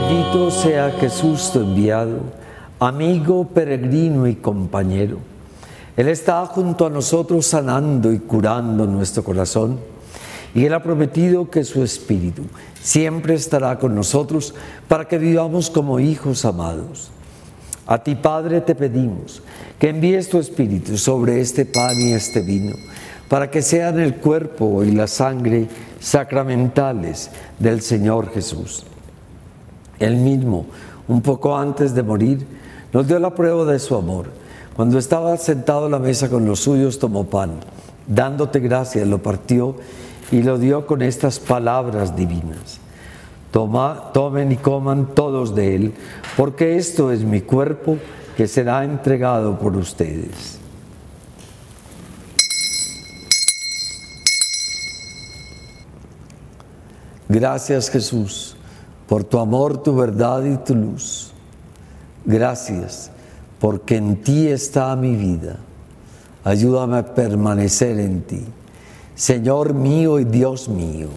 Bendito sea Jesús tu enviado, amigo, peregrino y compañero. Él está junto a nosotros sanando y curando nuestro corazón. Y Él ha prometido que su Espíritu siempre estará con nosotros para que vivamos como hijos amados. A ti, Padre, te pedimos que envíes tu Espíritu sobre este pan y este vino, para que sean el cuerpo y la sangre sacramentales del Señor Jesús. Él mismo, un poco antes de morir, nos dio la prueba de su amor. Cuando estaba sentado a la mesa con los suyos, tomó pan, dándote gracias, lo partió y lo dio con estas palabras divinas: tomen y coman todos de él, porque esto es mi cuerpo que será entregado por ustedes. Gracias, Jesús, por tu amor, tu verdad y tu luz. Gracias, porque en ti está mi vida. Ayúdame a permanecer en ti, Señor mío y Dios mío.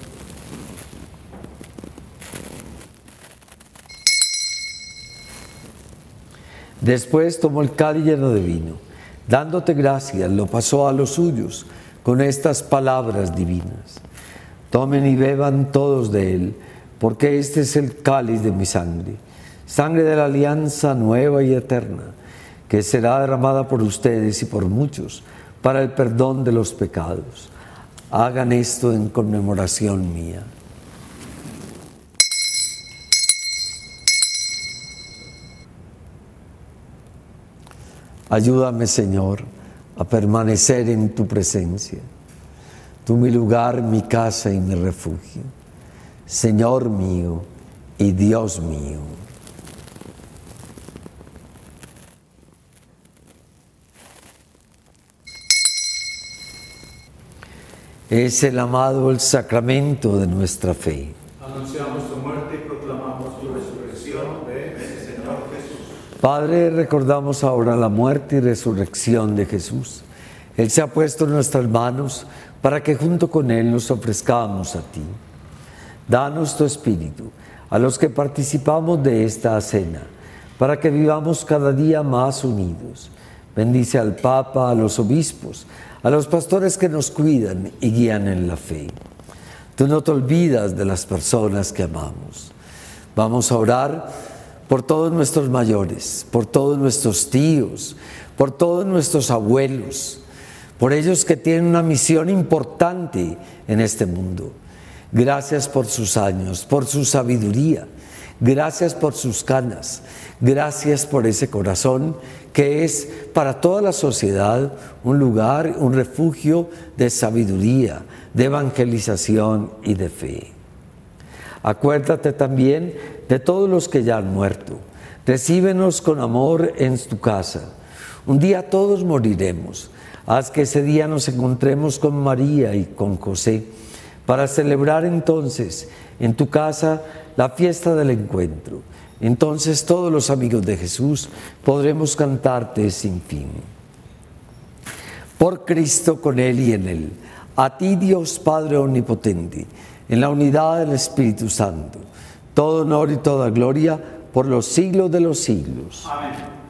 Después tomó el cáliz lleno de vino, dándote gracias, lo pasó a los suyos con estas palabras divinas: tomen y beban todos de él, porque este es el cáliz de mi sangre, sangre de la alianza nueva y eterna, que será derramada por ustedes y por muchos para el perdón de los pecados. Hagan esto en conmemoración mía. Ayúdame, Señor, a permanecer en tu presencia. Tú mi lugar, mi casa y mi refugio. Señor mío y Dios mío. Es el amado el sacramento de nuestra fe. Anunciamos tu muerte y proclamamos tu resurrección. Ven, Señor Jesús. Padre, recordamos ahora la muerte y resurrección de Jesús. Él se ha puesto en nuestras manos para que junto con Él nos ofrezcamos a ti. Danos tu Espíritu a los que participamos de esta cena, para que vivamos cada día más unidos. Bendice al Papa, a los obispos, a los pastores que nos cuidan y guían en la fe. Tú no te olvidas de las personas que amamos. Vamos a orar por todos nuestros mayores, por todos nuestros tíos, por todos nuestros abuelos, por ellos que tienen una misión importante en este mundo. Gracias por sus años, por su sabiduría, gracias por sus canas, gracias por ese corazón que es para toda la sociedad un lugar, un refugio de sabiduría, de evangelización y de fe. Acuérdate también de todos los que ya han muerto. Recíbenos con amor en tu casa. Un día todos moriremos. Haz que ese día nos encontremos con María y con José para celebrar entonces en tu casa la fiesta del encuentro. Entonces todos los amigos de Jesús podremos cantarte sin fin. Por Cristo, con Él y en Él, a ti Dios Padre Omnipotente, en la unidad del Espíritu Santo, todo honor y toda gloria por los siglos de los siglos. Amén.